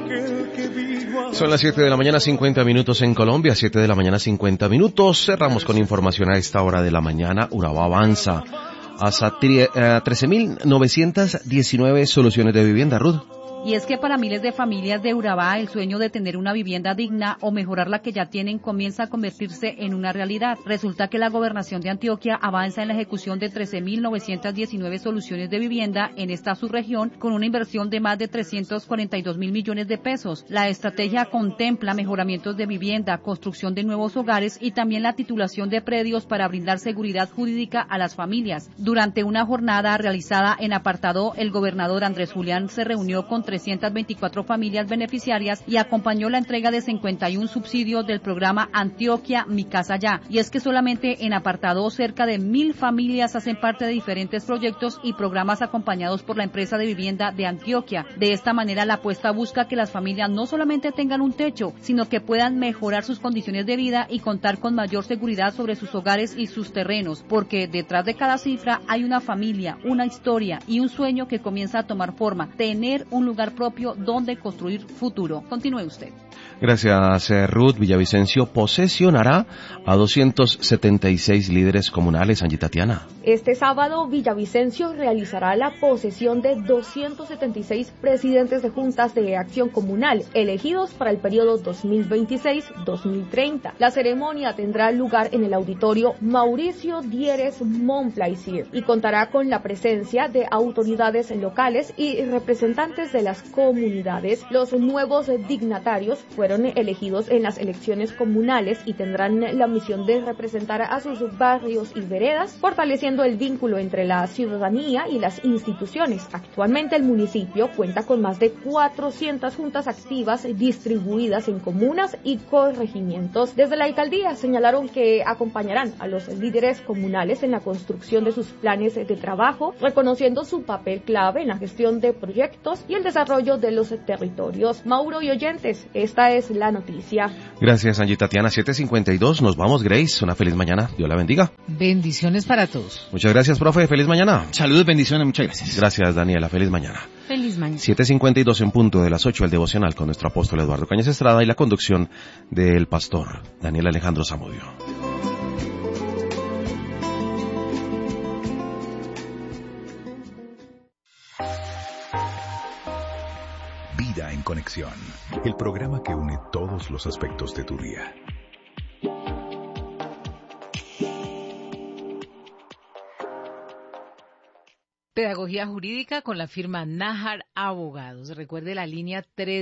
Son las 7 de la mañana, 50 minutos en Colombia, 7 de la mañana, 50 minutos. Cerramos con información a esta hora de la mañana. Urabá avanza hasta 13.919 soluciones de vivienda. Ruth. Y es que para miles de familias de Urabá, el sueño de tener una vivienda digna o mejorar la que ya tienen comienza a convertirse en una realidad. Resulta que la Gobernación de Antioquia avanza en la ejecución de 13.919 soluciones de vivienda en esta subregión con una inversión de más de 342.000 millones de pesos. La estrategia contempla mejoramientos de vivienda, construcción de nuevos hogares y también la titulación de predios para brindar seguridad jurídica a las familias. Durante una jornada realizada en Apartadó, el gobernador Andrés Julián se reunió con 324 familias beneficiarias y acompañó la entrega de 51 subsidios del programa Antioquia Mi Casa Ya. Y es que solamente en Apartadó cerca de 1.000 familias hacen parte de diferentes proyectos y programas acompañados por la empresa de vivienda de Antioquia. De esta manera la apuesta busca que las familias no solamente tengan un techo, sino que puedan mejorar sus condiciones de vida y contar con mayor seguridad sobre sus hogares y sus terrenos, porque detrás de cada cifra hay una familia, una historia y un sueño que comienza a tomar forma, tener un lugar propio donde construir futuro. Continúe usted. Gracias, Ruth. Villavicencio posesionará a 276 líderes comunales. Angie Tatiana. Este sábado, Villavicencio realizará la posesión de 276 presidentes de juntas de acción comunal, elegidos para el periodo 2026-2030. La ceremonia tendrá lugar en el auditorio Mauricio Dieres Montplaisir y contará con la presencia de autoridades locales y representantes de las comunidades. Los nuevos dignatarios fueron elegidos en las elecciones comunales y tendrán la misión de representar a sus barrios y veredas, fortaleciendo el vínculo entre la ciudadanía y las instituciones. Actualmente el municipio cuenta con más de 400 juntas activas distribuidas en comunas y corregimientos. Desde la alcaldía señalaron que acompañarán a los líderes comunales en la construcción de sus planes de trabajo, reconociendo su papel clave en la gestión de proyectos y el desarrollo de los territorios. Mauro y oyentes, esta es la noticia. Gracias, Angie Tatiana. 7:52. Nos vamos, Grace. Una feliz mañana. Dios la bendiga. Bendiciones para todos. Muchas gracias, profe. Feliz mañana. Saludos, bendiciones. Muchas gracias. Gracias, Daniela. Feliz mañana. Feliz mañana. 7:52 en punto de las 8, el devocional con nuestro apóstol Eduardo Cañas Estrada y la conducción del pastor Daniel Alejandro Zamudio. Vida en Conexión, el programa que une todos los aspectos de tu día. Pedagogía jurídica con la firma Nájar Abogados. Recuerde la línea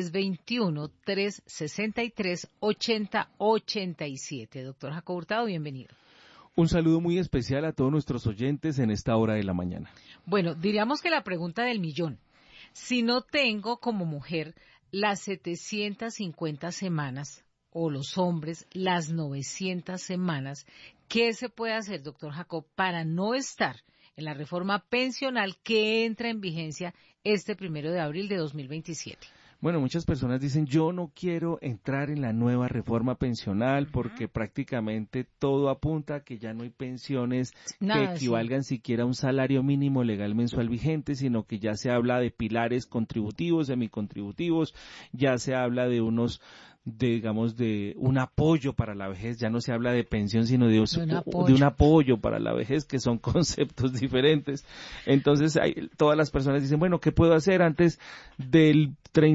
321-363-8087. Doctor Jacob Hurtado, bienvenido. Un saludo muy especial a todos nuestros oyentes en esta hora de la mañana. Bueno, diríamos que la pregunta del millón. Si no tengo como mujer las 750 semanas o los hombres las 900 semanas, ¿qué se puede hacer, doctor Jacob, para no estar en la reforma pensional que entra en vigencia este 1 de abril de 2027? Bueno, muchas personas dicen, yo no quiero entrar en la nueva reforma pensional porque prácticamente todo apunta a que ya no hay pensiones que equivalgan siquiera a un salario mínimo legal mensual vigente, sino que ya se habla de pilares contributivos, semicontributivos, ya se habla de de un apoyo para la vejez, ya no se habla de pensión, sino de un apoyo para la vejez, que son conceptos diferentes. Entonces, todas las personas dicen, bueno, ¿qué puedo hacer antes del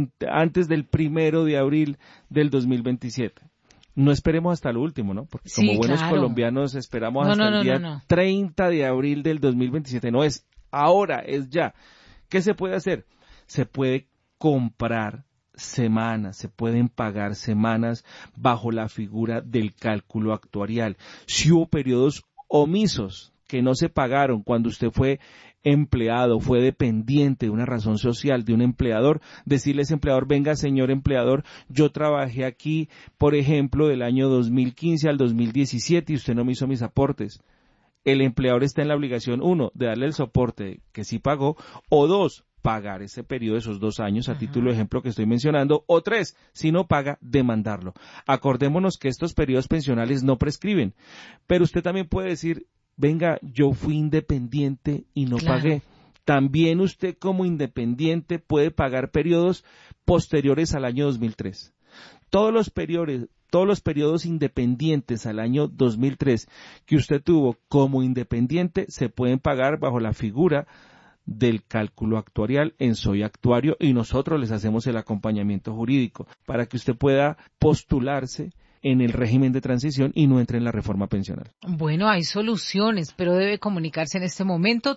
1 de abril del 2027? No esperemos hasta lo último, ¿no? Porque como buenos colombianos esperamos hasta el día 30 de abril del 2027. No es ahora, es ya. ¿Qué se puede hacer? Se puede comprar semanas, se pueden pagar semanas bajo la figura del cálculo actuarial. Si hubo periodos omisos que no se pagaron cuando usted fue empleado, fue dependiente de una razón social de un empleador, decirle a ese empleador, venga señor empleador, yo trabajé aquí, por ejemplo, del año 2015 al 2017 y usted no me hizo mis aportes. El empleador está en la obligación, 1, de darle el soporte que sí pagó, o 2, pagar ese periodo, esos 2 años, a título de ejemplo que estoy mencionando, o 3, si no paga, demandarlo. Acordémonos que estos periodos pensionales no prescriben, pero usted también puede decir, venga, yo fui independiente y no pagué. También usted como independiente puede pagar periodos posteriores al año 2003. Todos los periodos independientes al año 2003 que usted tuvo como independiente se pueden pagar bajo la figura del cálculo actuarial en Soy Actuario, y nosotros les hacemos el acompañamiento jurídico para que usted pueda postularse en el régimen de transición y no entre en la reforma pensional. Bueno, hay soluciones, pero debe comunicarse en este momento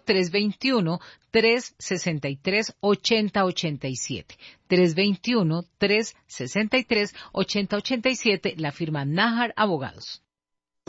321-363-8087. 321-363-8087, la firma Nájar Abogados.